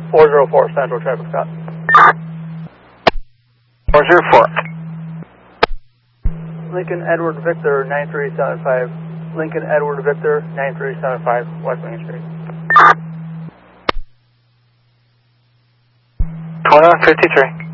404 Central traffic stop. 404. Lincoln Edward Victor 9375. Lincoln Edward Victor 9375 West Main Street. 2153.